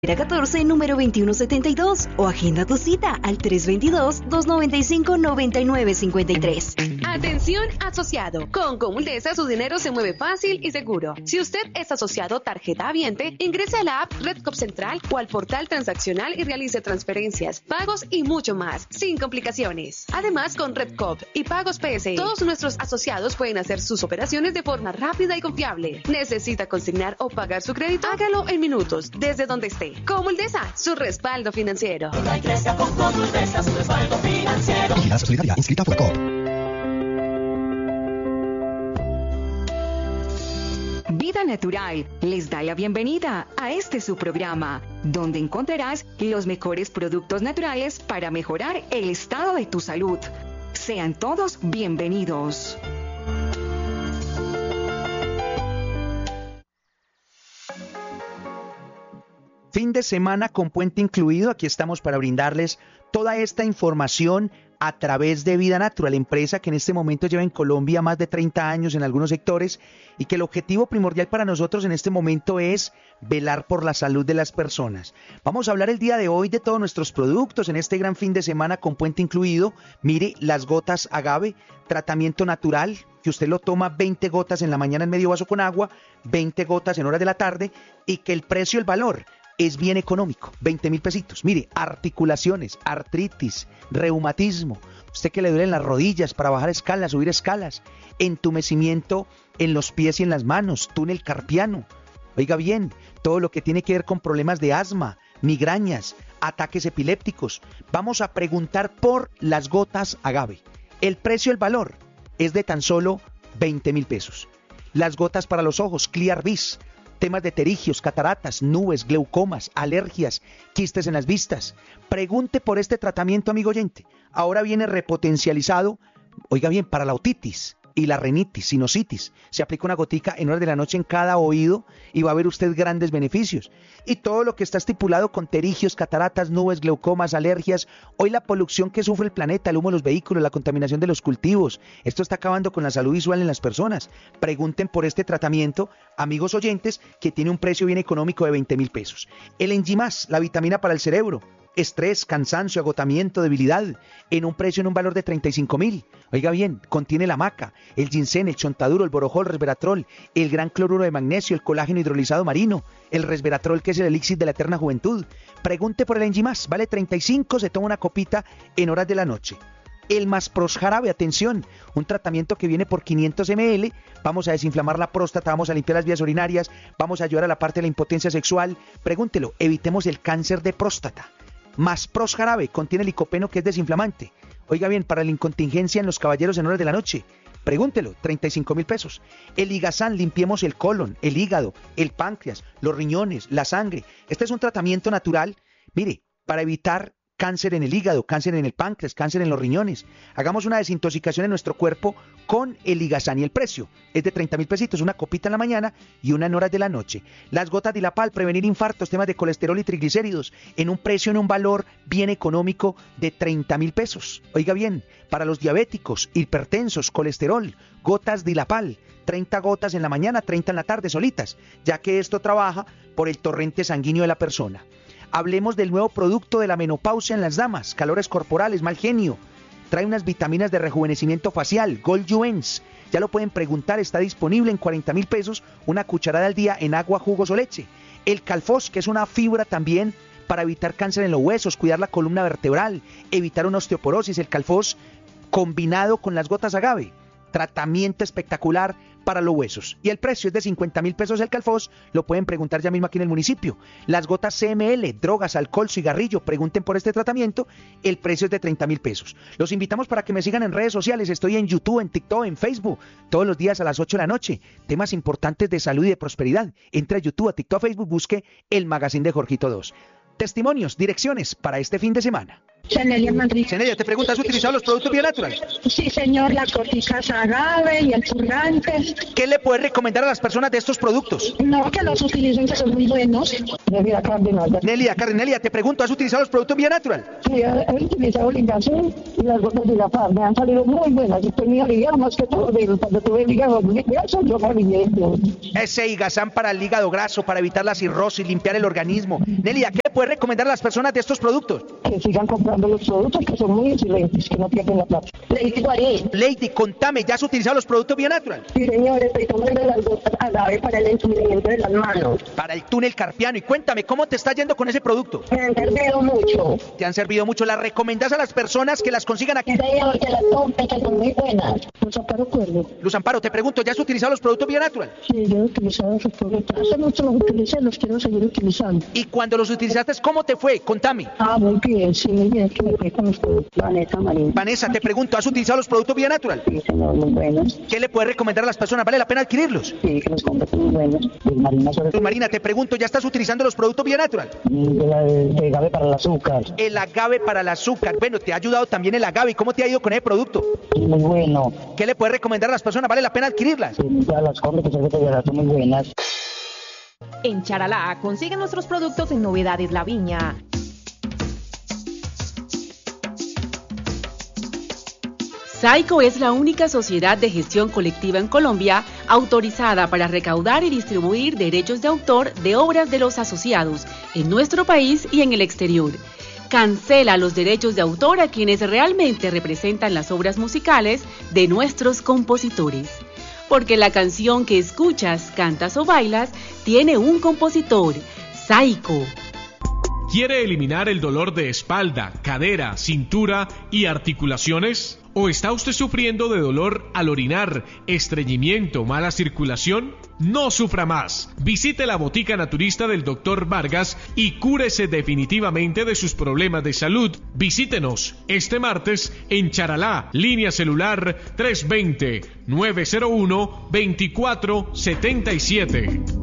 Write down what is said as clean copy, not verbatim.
Era 14, número 2172, o agenda tu cita al 322-295-9953. Atención asociado. Con Comuldesa su dinero se mueve fácil y seguro. Si usted es asociado tarjeta habiente, ingrese a la app Redcop Central o al portal transaccional y realice transferencias, pagos y mucho más, sin complicaciones. Además, con Redcop y Pagos PS, todos nuestros asociados pueden hacer sus operaciones de forma rápida y confiable. ¿Necesita consignar o pagar su crédito? Hágalo en minutos, desde donde esté. Comuldesa, su respaldo financiero. Con Comuldesa, su respaldo financiero. Vigilancia Solidaria, inscrita por COP. Vida Natural les da la bienvenida a este su programa, donde encontrarás los mejores productos naturales para mejorar el estado de tu salud. Sean todos bienvenidos. Fin de semana con puente incluido. Aquí estamos para brindarles toda esta información a través de Vida Natural, empresa que en este momento lleva en Colombia más de 30 años en algunos sectores y que el objetivo primordial para nosotros en este momento es velar por la salud de las personas. Vamos a hablar el día de hoy de todos nuestros productos en este gran fin de semana con puente incluido. Mire, las gotas agave, tratamiento natural, que usted lo toma 20 gotas en la mañana en medio vaso con agua, 20 gotas en horas de la tarde, y que el precio, el valor es bien económico, 20,000 pesitos. Mire, articulaciones, artritis, reumatismo, usted que le duelen las rodillas para bajar escalas, subir escalas, entumecimiento en los pies y en las manos, túnel carpiano. Oiga bien, todo lo que tiene que ver con problemas de asma, migrañas, ataques epilépticos. Vamos a preguntar por las gotas agave. El precio, el valor es de tan solo 20,000 pesos. Las gotas para los ojos, Clear Vis, temas de pterigios, cataratas, nubes, glaucomas, alergias, quistes en las vistas. Pregunte por este tratamiento, amigo oyente. Ahora viene repotencializado, oiga bien, para la otitis y la rinitis, sinusitis. Se aplica una gotica en horas de la noche en cada oído y va a ver usted grandes beneficios. Y todo lo que está estipulado con pterigios, cataratas, nubes, glaucomas, alergias. Hoy la polución que sufre el planeta, el humo de los vehículos, la contaminación de los cultivos. Esto está acabando con la salud visual en las personas. Pregunten por este tratamiento, amigos oyentes, que tiene un precio bien económico de 20,000 pesos. El Enzimas, la vitamina para el cerebro. Estrés, cansancio, agotamiento, debilidad, en un precio, en un valor de 35,000. Oiga bien, contiene la maca, el ginseng, el chontaduro, el borojol, resveratrol, el gran cloruro de magnesio, el colágeno hidrolizado marino, el resveratrol, que es el elixir de la eterna juventud. Pregunte por el Enzimas, vale 35, se toma una copita en horas de la noche. El Maspros jarabe, atención, un tratamiento que viene por 500 ml, vamos a desinflamar la próstata, vamos a limpiar las vías urinarias, vamos a ayudar a la parte de la impotencia sexual. Pregúntelo, evitemos el cáncer de próstata. Maspros jarabe, contiene licopeno, que es desinflamante. Oiga bien, para la incontingencia en los caballeros en horas de la noche. Pregúntelo, 35,000 pesos. El Ligazán, limpiemos el colon, el hígado, el páncreas, los riñones, la sangre. Este es un tratamiento natural, mire, para evitar cáncer en el hígado, cáncer en el páncreas, cáncer en los riñones. Hagamos una desintoxicación en nuestro cuerpo con el Ligazán, y el precio es de 30,000 pesitos, una copita en la mañana y una en horas de la noche. Las gotas Dilapal, prevenir infartos, temas de colesterol y triglicéridos, en un precio, en un valor bien económico de 30,000 pesos. Oiga bien, para los diabéticos, hipertensos, colesterol, gotas Dilapal, 30 gotas en la mañana, 30 en la tarde solitas, ya que esto trabaja por el torrente sanguíneo de la persona. Hablemos del nuevo producto de la menopausia en las damas, calores corporales, mal genio. Trae unas vitaminas de rejuvenecimiento facial, Gold Juens. Ya lo pueden preguntar, está disponible en 40,000 pesos, una cucharada al día en agua, jugos o leche. El Calfos, que es una fibra también para evitar cáncer en los huesos, cuidar la columna vertebral, evitar una osteoporosis. El Calfos combinado con las gotas agave. Tratamiento espectacular para los huesos. Y el precio es de 50,000 pesos el Calfos. Lo pueden preguntar ya mismo aquí en el municipio. Las gotas CML, drogas, alcohol, cigarrillo, pregunten por este tratamiento. El precio es de 30,000 pesos. Los invitamos para que me sigan en redes sociales. Estoy en YouTube, en TikTok, en Facebook, todos los días a las 8 de la noche. Temas importantes de salud y de prosperidad. Entre a YouTube, a TikTok, a Facebook, busque el Magazine de Jorgito 2. Testimonios, direcciones para este fin de semana. Cenelia Madrid. Cenelia, te pregunto, ¿has utilizado los productos Vida Natural? Sí, señor, la goticas agave y el purgante. ¿Qué le puedes recomendar a las personas de estos productos? No, que los utilicen, que son muy buenos. Nelia, te pregunto, ¿has utilizado los productos Vida Natural? Sí, he utilizado Ligazol y las gotas de Ligafar. Me han salido muy buenas. Yo tenía hígado más que todo. Cuando tuve el hígado graso, yo me alivié. Ese Igazán para el hígado graso, para evitar la cirrosis, limpiar el organismo. Nelia, ¿qué le puedes recomendar a las personas de estos productos? Que sigan comprando los productos que son muy excelentes, que no pierden la plata. Lady, contame, ¿ya has utilizado los productos Bionatural? Sí, señor, estoy tomando las gotas agave para el entumecimiento de las manos. Para el túnel carpiano. Y cuéntame, ¿cómo te está yendo con ese producto? Me han servido mucho. ¿Te han servido mucho? ¿Las recomendás a las personas que las consigan aquí? Sí, señor, que las compren, que son muy buenas. Luz Amparo Cuerdo. Luz Amparo, te pregunto, ¿ya has utilizado los productos Bionatural? Sí, yo he utilizado esos productos. Hace mucho los utilicé, los quiero seguir utilizando. Y cuando los utilizaste, ¿cómo te fue? Contame. Muy bien, sí, muy bien, que me fue con los productos. Vanessa Marín. Vanessa, te pregunto, ¿has utilizado los productos Bionatural? Sí, señor, muy buenos. ¿Qué le puedes recomendar a las personas? ¿Vale la pena adquirirlos? Sí, que los compren, muy buenos. Luz Marina, te pregunto, ¿ya estás utilizando los productos Bionatural? El agave para el azúcar. El agave para el azúcar. Bueno, te ha ayudado también el agave. ¿Y cómo te ha ido con ese producto? Muy bueno. ¿Qué le puedes recomendar a las personas? ¿Vale la pena adquirirlas? Sí, ya las compro, que son muy buenas. En Charalá consiguen nuestros productos en Novedades La Viña. SAICO es la única sociedad de gestión colectiva en Colombia autorizada para recaudar y distribuir derechos de autor de obras de los asociados en nuestro país y en el exterior. Cancela los derechos de autor a quienes realmente representan las obras musicales de nuestros compositores. Porque la canción que escuchas, cantas o bailas tiene un compositor, SAICO. ¿Quiere eliminar el dolor de espalda, cadera, cintura y articulaciones? ¿O está usted sufriendo de dolor al orinar, estreñimiento, mala circulación? No sufra más. Visite la botica naturista del Dr. Vargas y cúrese definitivamente de sus problemas de salud. Visítenos este martes en Charalá, línea celular 320-901-2477.